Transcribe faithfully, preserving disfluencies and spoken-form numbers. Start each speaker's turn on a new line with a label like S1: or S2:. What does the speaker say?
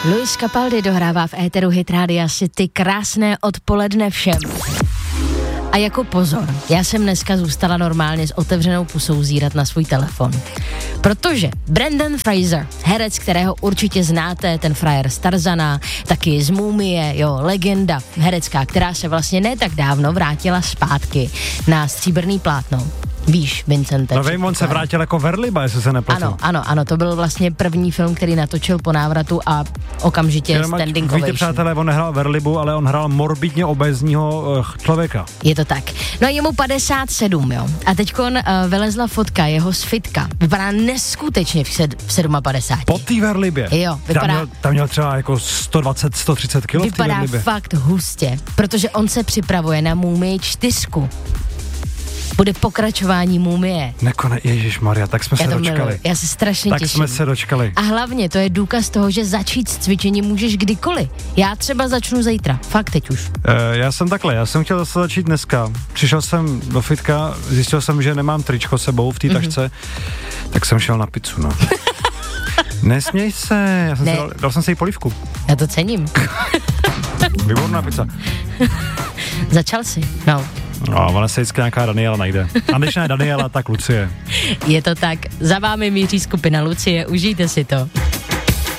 S1: Luis Capaldi dohrává v éteru Hit Rádia City. Krásné odpoledne všem. A jako pozor, já jsem dneska zůstala normálně s otevřenou pusou zírat na svůj telefon. Protože Brendan Fraser, herec, kterého určitě znáte, ten frajer z Tarzana, taky z Mumie, jo, legenda herecká, která se vlastně ne tak dávno vrátila zpátky na stříbrný plátno. Víš, Vincente.
S2: No vím, on se vrátil jako Verliba, jestli se nepletu.
S1: Ano, ano, ano, to byl vlastně první film, který natočil po návratu a okamžitě
S2: Jenom
S1: standing
S2: víte,
S1: ovation.
S2: přátelé, on nehrál Verlibu, ale on hrál morbidně obézního uh, člověka.
S1: Je to tak. No je mu padesát sedm, jo. A teďkon uh, vylezla fotka jeho z fitka. Vypadá neskutečně v, sed, v padesát sedm.
S2: Po té Verlibě?
S1: Jo, vypadá...
S2: Tam měl, tam měl třeba jako sto dvacet, sto třicet kilo v té
S1: Vypadá
S2: Verlibě.
S1: fakt hustě, protože on se připravuje na Mumii čtyřku. Bude pokračování Mumie.
S2: Nekone, ježišmarja, tak jsme
S1: Já
S2: se
S1: to
S2: dočkali.
S1: Miluji. Já se strašně
S2: tak
S1: těším.
S2: jsme se dočkali.
S1: A hlavně to je důkaz toho, že začít s cvičením můžeš kdykoliv. Já třeba začnu zítra, fakt teď už.
S2: E, já jsem takhle, já jsem chtěl zase začít dneska. Přišel jsem do fitka, zjistil jsem, že nemám tričko sebou v té
S1: mm-hmm.
S2: tašce, tak jsem šel na pizzu, no. Nesměj se, já jsem
S1: ne.
S2: si dal, dal jsem si jí polívku.
S1: Já to cením.
S2: Výborná pizza.
S1: Začal jsi, no.
S2: No, ona se vždycky nějaká Daniela najde. A když ne Daniela, tak Lucie.
S1: Je to tak. Za vámi míří skupina Lucie, užijte si to.